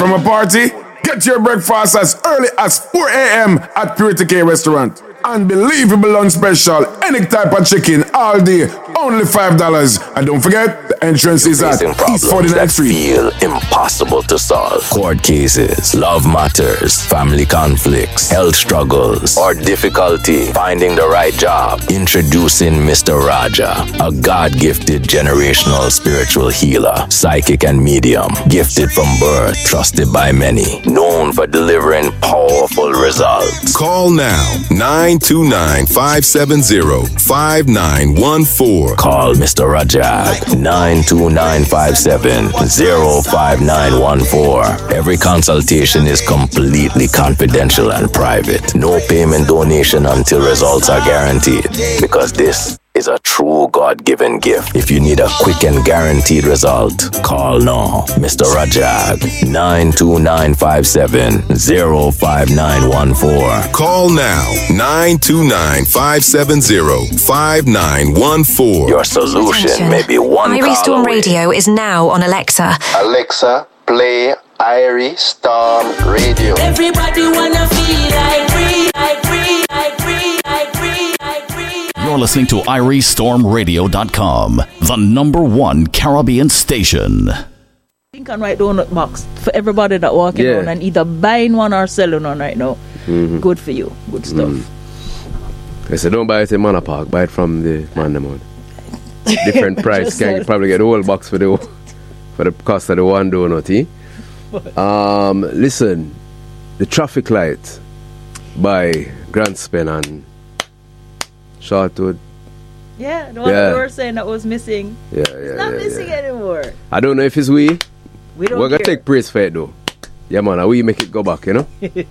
from a party? Get your breakfast as early as 4 a.m. at Purity K Restaurant. Unbelievable lunch special, any type of chicken, all day, only $5. And don't forget, the entrance is at East 49th Street. Feel impossible to solve. Court cases, love matters, family conflicts, health struggles, or difficulty finding the right job. Introducing Mr. Raja, a God-gifted generational spiritual healer, psychic and medium, gifted from birth, trusted by many, known for delivering powerful results. Call now, 929-570-5914. Call Mr. Rajab, 929-570-5914. Every consultation is completely confidential and private. No payment donation until results are guaranteed. Because this is a true God-given gift. If you need a quick and guaranteed result, call now. Mr. Rajab, 929-570-5914. Call now, 929-570-5914. Your solution may be one Irie call Storm away. Radio is now on Alexa. Alexa, play Irie Storm Radio. Everybody wanna feel like free, like free, like free, like free, like free. You're listening to IrieStormRadio.com, the #1 Caribbean station. Think and write donut box for everybody that walking on and either buying one or selling one right now. Good for you. Good stuff. I said, don't buy it in Manor Park. Buy it from the man them on. Different price. Can you probably get the whole box for the cost of the one donut, eh? Listen, the traffic light by Grant Spen and Shortwood. Yeah, the one that we were saying that was missing. It's not missing anymore. I don't know if it's we. We're gonna take praise for it though. Yeah, man, we make it go back, you know.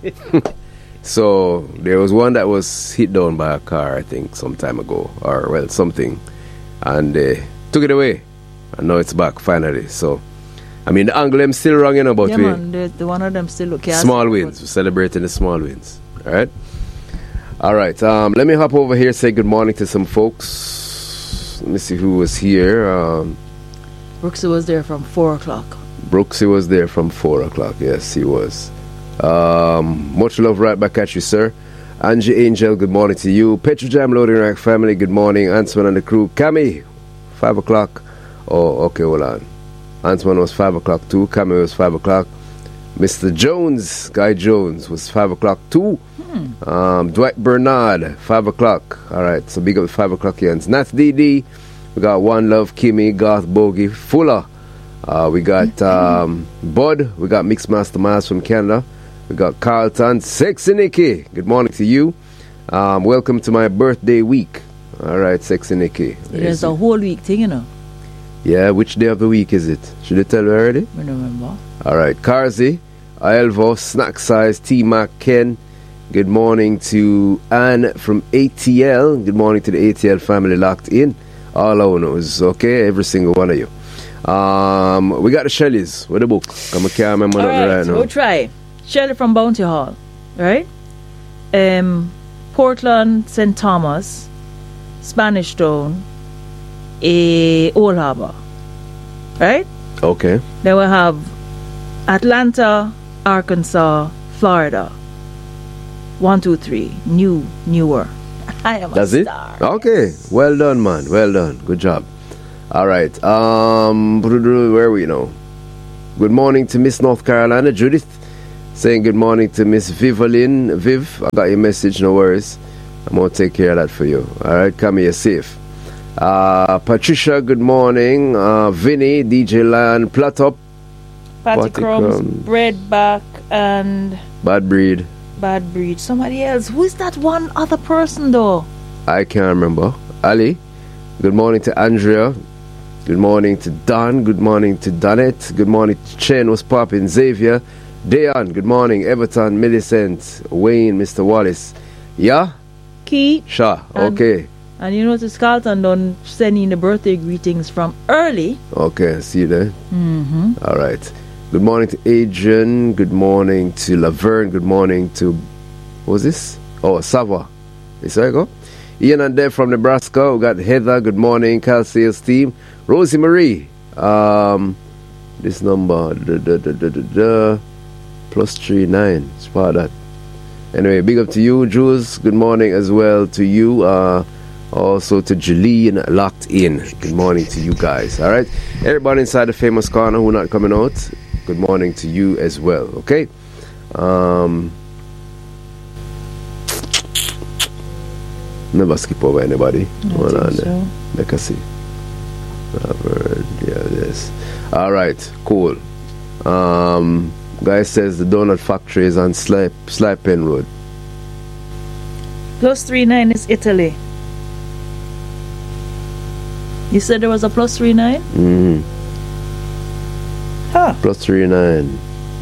So there was one that was hit down by a car, I think, some time ago, or well, something, and they took it away, and now it's back finally. So, I mean, the angle them still wrong, you know, but man, the one of them still look small wins. We're celebrating the small wins. All right. Let me hop over here. Say good morning to some folks. Let me see who was here. Brooksy was there from 4:00. Brooksy was there from 4:00. Yes, he was. Much love right back at you, sir. Angie Angel, good morning to you. Petrojam Loading Rack family, good morning. Antoine and the crew. Cami, 5:00. Oh, okay, hold on. Antoine was 5:00 too. Cami was 5:00. Mr. Jones, Guy Jones, was 5:00 too. Dwight Bernard, 5:00. All right, so big up 5:00 Jens. Nats DD, we got One Love, Kimmy, Garth Bogey, Fuller. We got Bud, we got Mixmaster Miles from Canada. We got Carlton, Sexy Nikki, good morning to you. Welcome to my birthday week. All right, Sexy Nikki. There's a whole week thing, you know. Yeah, which day of the week is it? Should I tell you already? I don't remember. All right, Karzi, Elvo, Snack Size, T-Mac, Ken. Good morning to Anne from ATL. Good morning to the ATL family locked in. All owners, okay? Every single one of you. We got the Shelleys with the book. I can't remember right now. We'll try. Shelley from Bounty Hall, right? Portland, St. Thomas, Spanish Town, Old Harbor, right? Okay. Then we have Atlanta, Arkansas, Florida. 1, 2, 3. Newer. I am That's a it? star. Okay. Well done, man. Well done. Good job. All right. Where are we now? Good morning to Miss North Carolina, Judith. Saying good morning to Miss Vivalyn. Viv, I got your message, no worries. I'm going to take care of that for you. All right, come here safe. Patricia, good morning. Vinny, DJ Lion, Platop. Patty Crumbs, Breadback, and... Bad Breed. Somebody else. Who is that one other person, though? I can't remember. Ali, good morning to Andrea. Good morning to Don. Good morning to Donette. Good morning to Chen. What's poppin'? Xavier. Dayan, good morning. Everton, Millicent, Wayne, Mr. Wallace. Yeah? Key. Sure, okay. And you notice Carlton done sending the birthday greetings from early. Okay, see you there. Mm-hmm. All right. Good morning to Adrian. Good morning to Laverne. Good morning to... What was this? Oh, Sava. This way I go. Ian and Deb from Nebraska. We got Heather. Good morning. Cal Sales Team. Rosie Marie. This number... +39. Spot that. Anyway, big up to you, Jules. Good morning as well to you. Also to Jeline, locked in. Good morning to you guys. All right. Everybody inside the famous corner who not coming out, good morning to you as well. Okay. Never skip over anybody. Hold on there. Make us see. Robert, yeah, this. All right, cool. Guy says the donut factory is on Sly Pen Road. +39 is Italy. You said there was a +39? Mm-hmm. Huh. +39.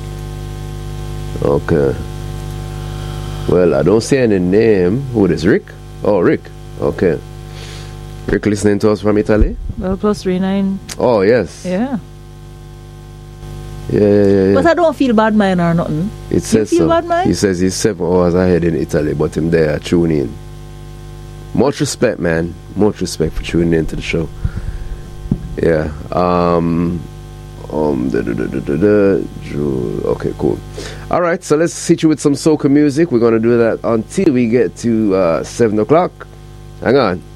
Okay. Well, I don't see any name. Who is Rick? Oh, Rick. Okay. Rick listening to us from Italy? Well, +39. Oh, yes. Yeah. Yeah. But I don't feel bad mind or nothing. It says you feel so. bad mind? He says he's 7 hours ahead in Italy, but him there tuning in. Much respect, man. Much respect for tuning into the show. Yeah. Okay, cool. All right, so let's hit you with some soca music. We're gonna do that until we get to 7 o'clock. Hang on.